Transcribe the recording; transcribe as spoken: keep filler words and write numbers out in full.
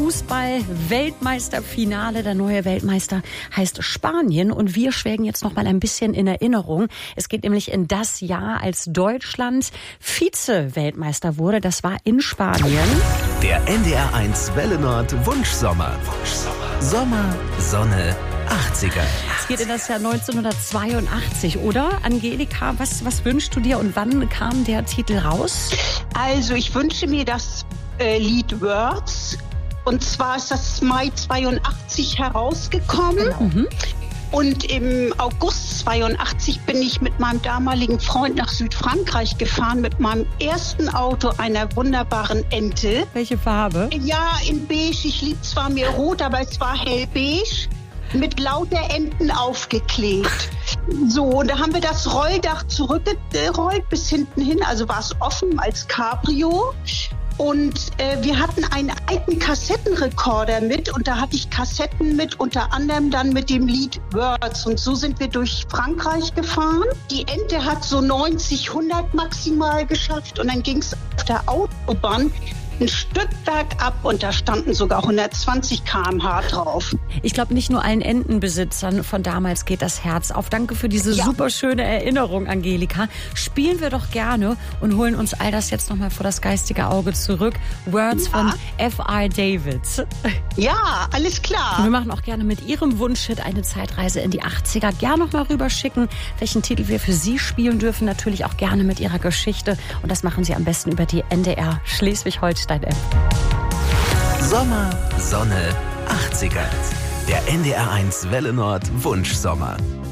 Fußball-Weltmeisterfinale. Der neue Weltmeister heißt Spanien und wir schwelgen jetzt noch mal ein bisschen in Erinnerung. Es geht nämlich in das Jahr, als Deutschland Vize-Weltmeister wurde. Das war in Spanien. Der N D R eins Welle Nord Wunschsommer. Wunschsommer. Sommer, Sonne, achtziger. Es geht in das Jahr neunzehnhundertzweiundachtzig, oder? Angelika, was, was wünschst du dir und wann kam der Titel raus? Also ich wünsche mir das äh, Lied Words. Und zwar ist das Mai zweiundachtzig herausgekommen. Genau. Mhm. Und im August zweiundachtzig bin ich mit meinem damaligen Freund nach Südfrankreich gefahren mit meinem ersten Auto, einer wunderbaren Ente. Welche Farbe? Ja, in beige. Ich lieb zwar mehr rot, aber es war hellbeige. Mit lauter Enten aufgeklebt. So, und da haben wir das Rolldach zurückgerollt bis hinten hin. Also war es offen als Cabrio. Und äh, wir hatten einen alten Kassettenrekorder mit und da hatte ich Kassetten mit, unter anderem dann mit dem Lied Words. Und so sind wir durch Frankreich gefahren. Die Ente hat so neunzig, hundert maximal geschafft und dann ging es auf der Autobahn ein Stück bergab und da standen sogar hundertzwanzig Kilometer pro Stunde drauf. Ich glaube, nicht nur allen Entenbesitzern von damals geht das Herz auf. Danke für diese Ja. super schöne Erinnerung, Angelika. Spielen wir doch gerne und holen uns all das jetzt nochmal vor das geistige Auge zurück. Words Ja. von F R David. Ja, alles klar. Wir machen auch gerne mit Ihrem Wunschhit eine Zeitreise in die achtziger. Gerne noch mal rüberschicken, welchen Titel wir für Sie spielen dürfen. Natürlich auch gerne mit Ihrer Geschichte. Und das machen Sie am besten über die N D R Schleswig-Holstein-App. Sommer, Sonne, achtziger. Der N D R eins Welle Nord Wunschsommer.